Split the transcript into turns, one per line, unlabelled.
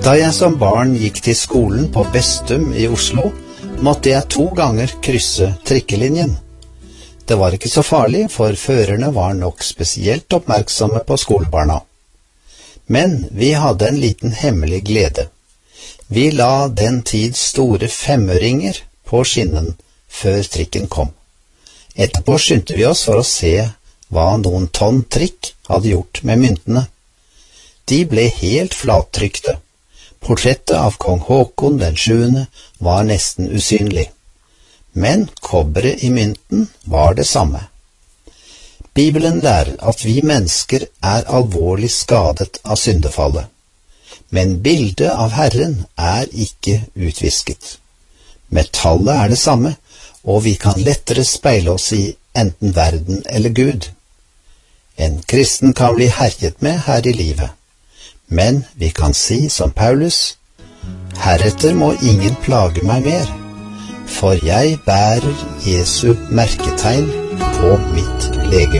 Da jeg som barn gikk til skolen på Bestum i Oslo, måtte jeg 2 ganger krysse trikkelinjen. Det var ikke så farlig, for førerne var nok spesielt oppmerksomme på skolebarna. Men vi hadde en liten hemmelig glede. Vi la den tids store 5-øringer på skinnen før trikken kom. Etterpå skyndte vi oss for å se hva noen tonn trikk hadde gjort med myntene. De ble helt flattrykte. Portrettet av kong Håkon den 7. var nesten usynlig. Men kobberet i mynten var det samme. Bibelen lærer at vi mennesker er alvorlig skadet av syndefallet. Men bildet av Herren er ikke utvisket. Metallet er det samme, og vi kan lettere speile oss i enten verden eller Gud. En kristen kan bli herjet med her i livet. Men vi kan si som Paulus, «Heretter må ingen plage meg mer, for jeg bærer Jesu merketegn på mitt legeme.»